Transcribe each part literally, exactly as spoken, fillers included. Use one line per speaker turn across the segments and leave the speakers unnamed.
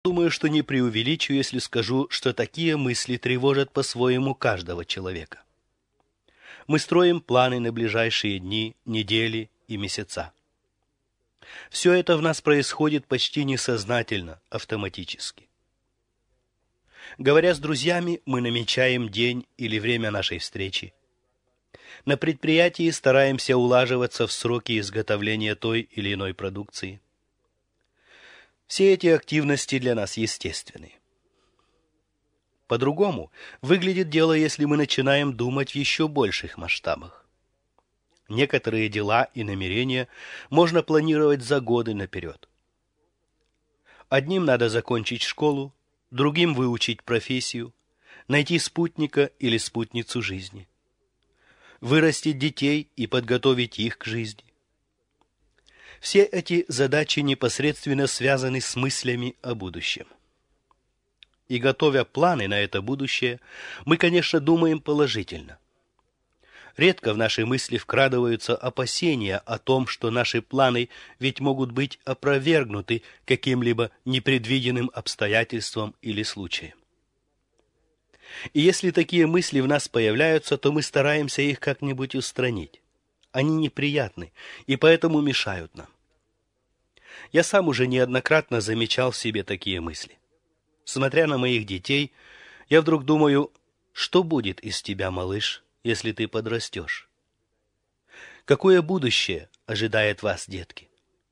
Думаю, что не преувеличу, если скажу, что такие мысли тревожат по-своему каждого человека. Мы строим планы на ближайшие дни, недели и месяца. Все это в нас происходит почти несознательно, автоматически. Говоря с друзьями, мы намечаем день или время нашей встречи. На предприятии стараемся улаживаться в сроки изготовления той или иной продукции. Все эти активности для нас естественны. По-другому выглядит дело, если мы начинаем думать в еще больших масштабах. Некоторые дела и намерения можно планировать за годы наперед. Одним надо закончить школу, другим выучить профессию, найти спутника или спутницу жизни, вырастить детей и подготовить их к жизни. Все эти задачи непосредственно связаны с мыслями о будущем. И готовя планы на это будущее, мы, конечно, думаем положительно. Редко в наши мысли вкрадываются опасения о том, что наши планы ведь могут быть опровергнуты каким-либо непредвиденным обстоятельством или случаем. И если такие мысли в нас появляются, то мы стараемся их как-нибудь устранить. Они неприятны и поэтому мешают нам. Я сам уже неоднократно замечал в себе такие мысли. Смотря на моих детей, я вдруг думаю, что будет из тебя, малыш, если ты подрастешь? Какое будущее ожидает вас, детки?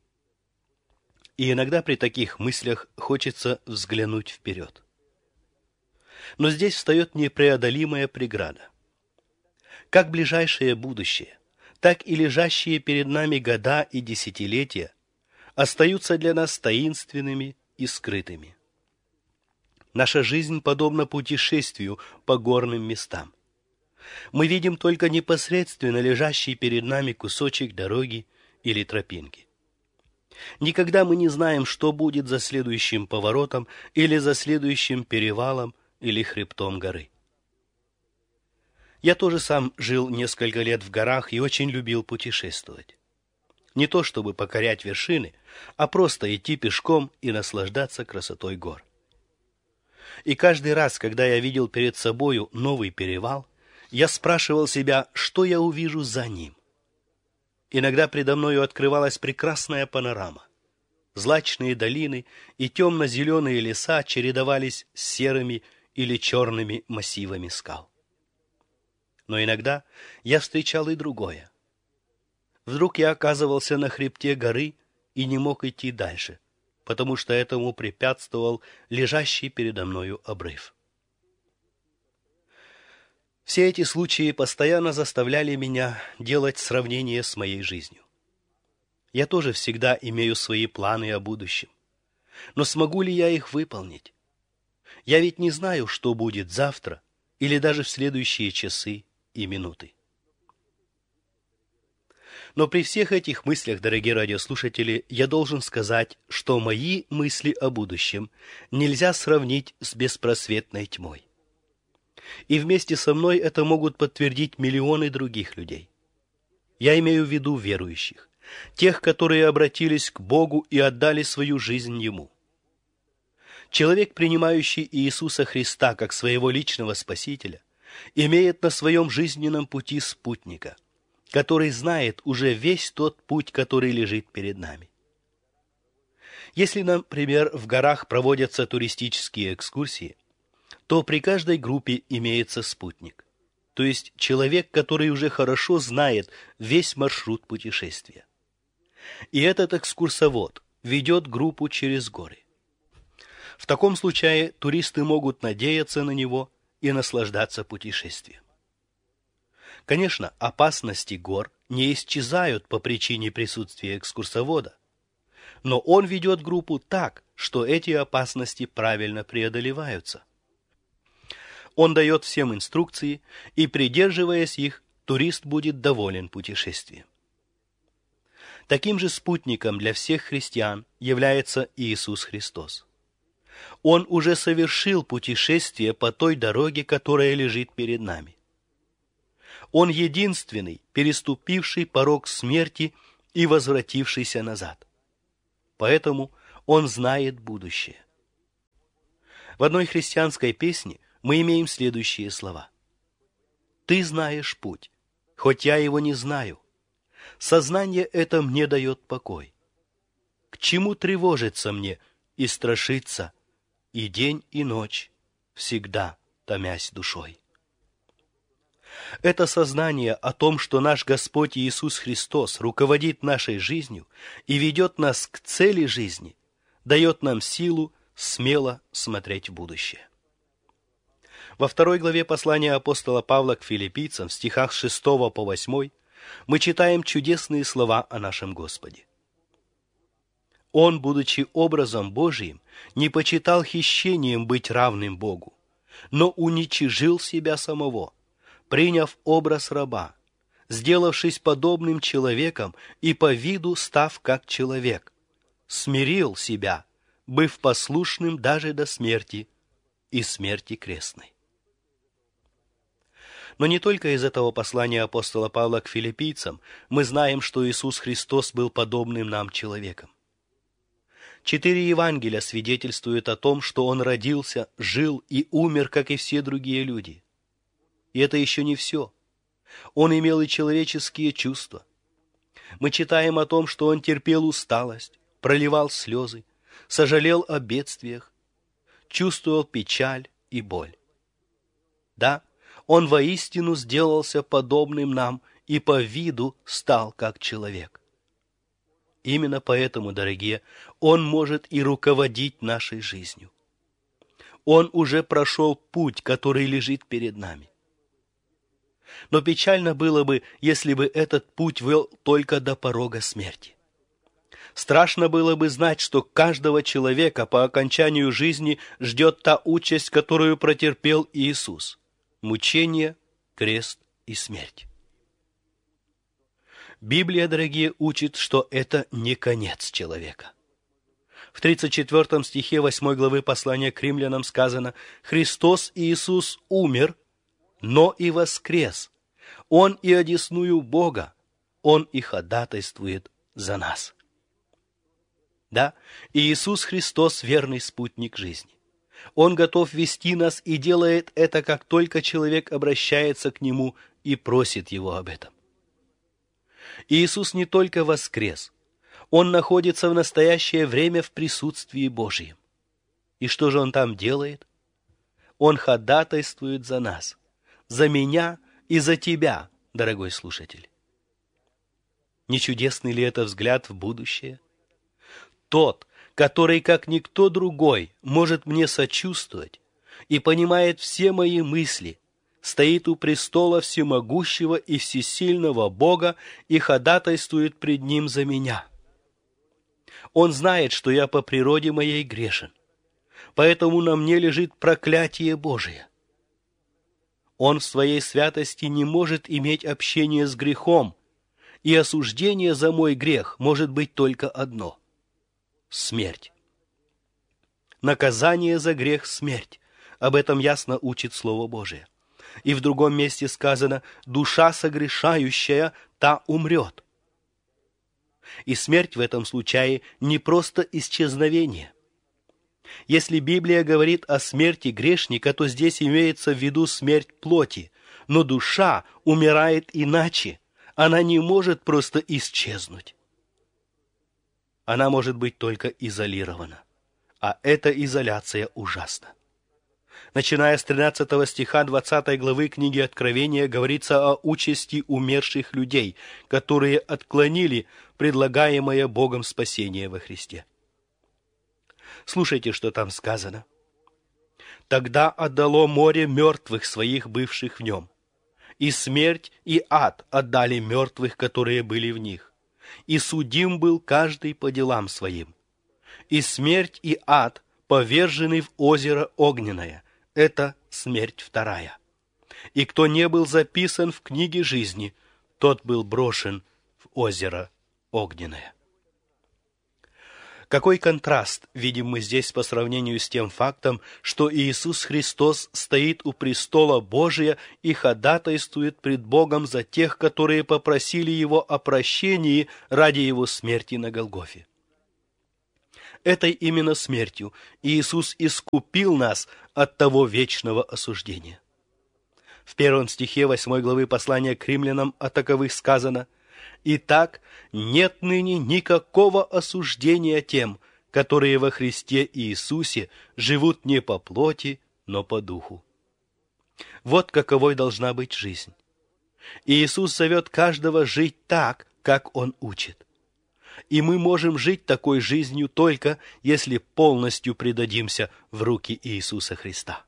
И иногда при таких мыслях хочется взглянуть вперед. Но здесь встает непреодолимая преграда. Как ближайшее будущее, так и лежащие перед нами года и десятилетия остаются для нас таинственными и скрытыми. Наша жизнь подобна путешествию по горным местам. Мы видим только непосредственно лежащий перед нами кусочек дороги или тропинки. Никогда мы не знаем, что будет за следующим поворотом или за следующим перевалом или хребтом горы. Я тоже сам жил несколько лет в горах и очень любил путешествовать. Не то чтобы покорять вершины, а просто идти пешком и наслаждаться красотой гор. И каждый раз, когда я видел перед собою новый перевал, я спрашивал себя, что я увижу за ним. Иногда предо мною открывалась прекрасная панорама. Злачные долины и темно-зеленые леса чередовались с серыми или черными массивами скал. Но иногда я встречал и другое. Вдруг я оказывался на хребте горы и не мог идти дальше, потому что этому препятствовал лежащий передо мною обрыв. Все эти случаи постоянно заставляли меня делать сравнение с моей жизнью. Я тоже всегда имею свои планы о будущем. Но смогу ли я их выполнить? Я ведь не знаю, что будет завтра или даже в следующие часы и минуты. Но при всех этих мыслях, дорогие радиослушатели, я должен сказать, что мои мысли о будущем нельзя сравнить с беспросветной тьмой. И вместе со мной это могут подтвердить миллионы других людей. Я имею в виду верующих, тех, которые обратились к Богу и отдали свою жизнь Ему. Человек, принимающий Иисуса Христа как своего личного Спасителя, имеет на своем жизненном пути спутника, который знает уже весь тот путь, который лежит перед нами. Если, например, в горах проводятся туристические экскурсии, то при каждой группе имеется спутник, то есть человек, который уже хорошо знает весь маршрут путешествия. И этот экскурсовод ведет группу через горы. В таком случае туристы могут надеяться на него и наслаждаться путешествием. Конечно, опасности гор не исчезают по причине присутствия экскурсовода, но он ведет группу так, что эти опасности правильно преодолеваются. Он дает всем инструкции, и, придерживаясь их, турист будет доволен путешествием. Таким же спутником для всех христиан является Иисус Христос. Он уже совершил путешествие по той дороге, которая лежит перед нами. Он единственный, переступивший порог смерти и возвратившийся назад. Поэтому он знает будущее. В одной христианской песне мы имеем следующие слова. «Ты знаешь путь, хоть я его не знаю. Сознание это мне дает покой. К чему тревожиться мне и страшиться, и день, и ночь, всегда томясь душой?» Это сознание о том, что наш Господь Иисус Христос руководит нашей жизнью и ведет нас к цели жизни, дает нам силу смело смотреть в будущее. Во второй главе послания апостола Павла к филиппийцам, в стихах с шестого по восьмой, мы читаем чудесные слова о нашем Господе. «Он, будучи образом Божиим, не почитал хищением быть равным Богу, но уничижил себя самого, приняв образ раба, сделавшись подобным человеком и по виду став как человек, смирил себя, быв послушным даже до смерти и смерти крестной». Но не только из этого послания апостола Павла к филиппийцам мы знаем, что Иисус Христос был подобным нам человеком. Четыре Евангелия свидетельствуют о том, что Он родился, жил и умер, как и все другие люди. И это еще не все. Он имел и человеческие чувства. Мы читаем о том, что Он терпел усталость, проливал слезы, сожалел о бедствиях, чувствовал печаль и боль. Да, Он воистину сделался подобным нам и по виду стал как человек. Именно поэтому, дорогие, Он может и руководить нашей жизнью. Он уже прошел путь, который лежит перед нами. Но печально было бы, если бы этот путь вел только до порога смерти. Страшно было бы знать, что каждого человека по окончанию жизни ждет та участь, которую претерпел Иисус – мучение, крест и смерть. Библия, дорогие, учит, что это не конец человека. В тридцать четвёртом стихе восьмой главы послания к римлянам сказано: «Христос Иисус умер, но и воскрес. Он и одесную Бога, Он и ходатайствует за нас». Да, Иисус Христос – верный спутник жизни. Он готов вести нас и делает это, как только человек обращается к Нему и просит Его об этом. Иисус не только воскрес, Он находится в настоящее время в присутствии Божьем. И что же Он там делает? Он ходатайствует за нас, за меня и за тебя, дорогой слушатель. Не чудесный ли это взгляд в будущее? Тот, который, как никто другой, может мне сочувствовать и понимает все мои мысли, стоит у престола всемогущего и всесильного Бога и ходатайствует пред Ним за меня. Он знает, что я по природе моей грешен, поэтому на мне лежит проклятие Божие. Он в своей святости не может иметь общения с грехом, и осуждение за мой грех может быть только одно – смерть. Наказание за грех – смерть. Об этом ясно учит Слово Божие. И в другом месте сказано: «Душа согрешающая, та умрет». И смерть в этом случае не просто исчезновение. Если Библия говорит о смерти грешника, то здесь имеется в виду смерть плоти. Но душа умирает иначе. Она не может просто исчезнуть. Она может быть только изолирована. А эта изоляция ужасна. Начиная с тринадцатого стиха двадцатой главы книги Откровения говорится о участи умерших людей, которые отклонили предлагаемое Богом спасение во Христе. Слушайте, что там сказано. «Тогда отдало море мертвых своих, бывших в нем, и смерть, и ад отдали мертвых, которые были в них. И судим был каждый по делам своим. И смерть, и ад повержены в озеро огненное». Это смерть вторая. «И кто не был записан в книге жизни, тот был брошен в озеро огненное». Какой контраст видим мы здесь по сравнению с тем фактом, что Иисус Христос стоит у престола Божия и ходатайствует пред Богом за тех, которые попросили Его о прощении ради Его смерти на Голгофе. Этой именно смертью Иисус искупил нас от того вечного осуждения. В первом стихе восьмой главы послания к римлянам о таковых сказано: «Итак, нет ныне никакого осуждения тем, которые во Христе Иисусе живут не по плоти, но по духу». Вот каковой должна быть жизнь. И Иисус зовет каждого жить так, как Он учит. И мы можем жить такой жизнью только, если полностью предадимся в руки Иисуса Христа.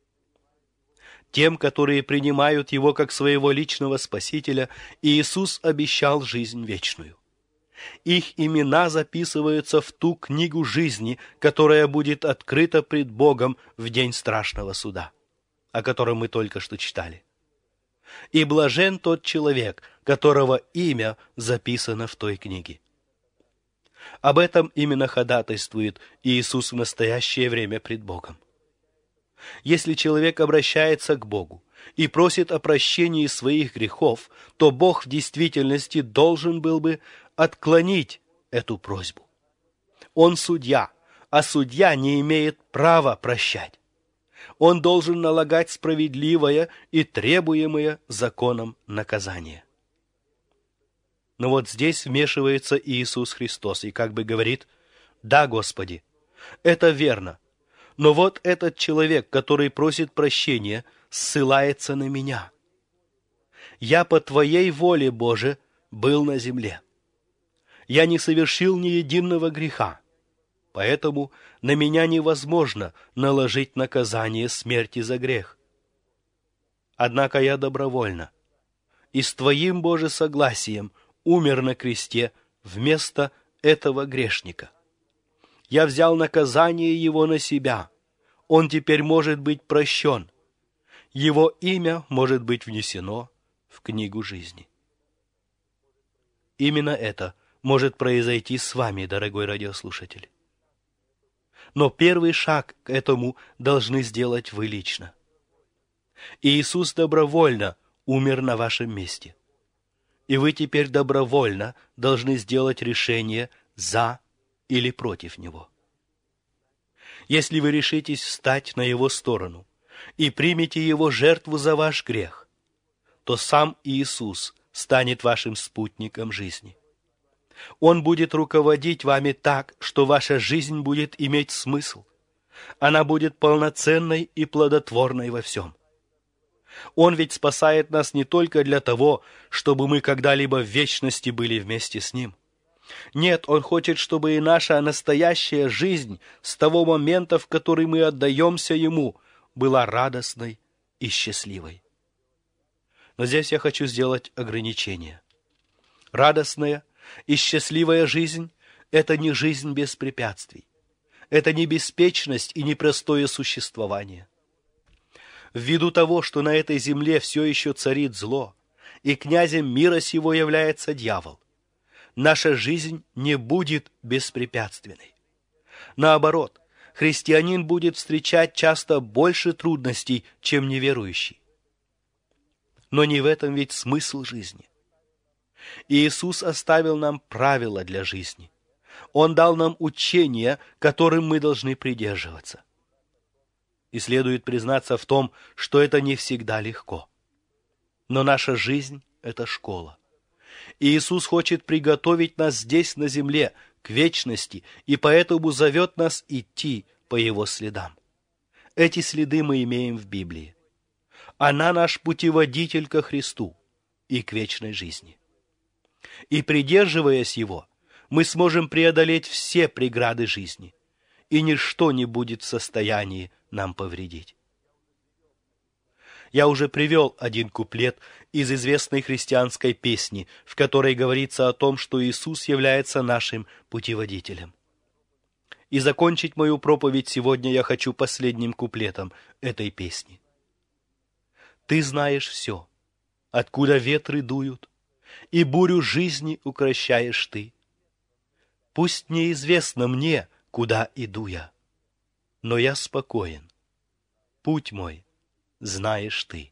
Тем, которые принимают Его как своего личного Спасителя, Иисус обещал жизнь вечную. Их имена записываются в ту книгу жизни, которая будет открыта пред Богом в день страшного суда, о котором мы только что читали. И блажен тот человек, которого имя записано в той книге. Об этом именно ходатайствует Иисус в настоящее время пред Богом. Если человек обращается к Богу и просит о прощении своих грехов, то Бог в действительности должен был бы отклонить эту просьбу. Он судья, а судья не имеет права прощать. Он должен налагать справедливое и требуемое законом наказание. Но вот здесь вмешивается Иисус Христос и как бы говорит: «Да, Господи, это верно, но вот этот человек, который просит прощения, ссылается на меня. Я по Твоей воле, Боже, был на земле. Я не совершил ни единого греха, поэтому на меня невозможно наложить наказание смерти за грех. Однако я добровольно и с Твоим, Боже, согласием умер на кресте вместо этого грешника. Я взял наказание его на себя. Он теперь может быть прощен. Его имя может быть внесено в книгу жизни». Именно это может произойти с вами, дорогой радиослушатель. Но первый шаг к этому должны сделать вы лично. Иисус добровольно умер на вашем месте. И вы теперь добровольно должны сделать решение за или против Него. Если вы решитесь встать на Его сторону и примете Его жертву за ваш грех, то сам Иисус станет вашим спутником жизни. Он будет руководить вами так, что ваша жизнь будет иметь смысл. Она будет полноценной и плодотворной во всем. Он ведь спасает нас не только для того, чтобы мы когда-либо в вечности были вместе с Ним. Нет, Он хочет, чтобы и наша настоящая жизнь с того момента, в который мы отдаемся Ему, была радостной и счастливой. Но здесь я хочу сделать ограничение. Радостная и счастливая жизнь – это не жизнь без препятствий. Это не беспечность и не простое существование. Ввиду того, что на этой земле все еще царит зло, и князем мира сего является дьявол, наша жизнь не будет беспрепятственной. Наоборот, христианин будет встречать часто больше трудностей, чем неверующий. Но не в этом ведь смысл жизни. Иисус оставил нам правила для жизни. Он дал нам учения, которым мы должны придерживаться. И следует признаться в том, что это не всегда легко. Но наша жизнь – это школа. И Иисус хочет приготовить нас здесь, на земле, к вечности, и поэтому зовет нас идти по Его следам. Эти следы мы имеем в Библии. Она наш путеводитель ко Христу и к вечной жизни. И, придерживаясь Его, мы сможем преодолеть все преграды жизни, и ничто не будет в состоянии нам повредить. Я уже привел один куплет из известной христианской песни, в которой говорится о том, что Иисус является нашим путеводителем. И закончить мою проповедь сегодня я хочу последним куплетом этой песни. «Ты знаешь все, откуда ветры дуют, и бурю жизни укрощаешь ты. Пусть неизвестно мне, куда иду я, но я спокоен. Путь мой знаешь ты».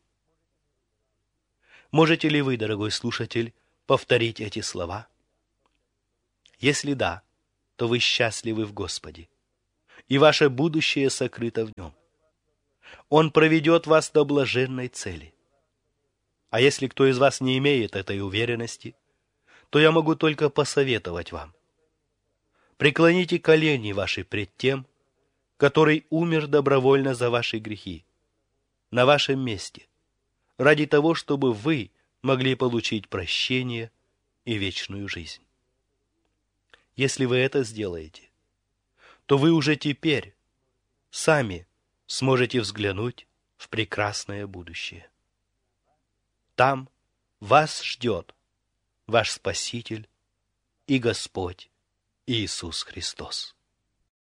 Можете ли вы, дорогой слушатель, повторить эти слова? Если да, то вы счастливы в Господе, и ваше будущее сокрыто в Нем. Он проведет вас до блаженной цели. А если кто из вас не имеет этой уверенности, то я могу только посоветовать вам. Преклоните колени ваши пред тем, который умер добровольно за ваши грехи, на вашем месте, ради того, чтобы вы могли получить прощение и вечную жизнь. Если вы это сделаете, то вы уже теперь сами сможете взглянуть в прекрасное будущее. Там вас ждет ваш Спаситель и Господь Иисус Христос.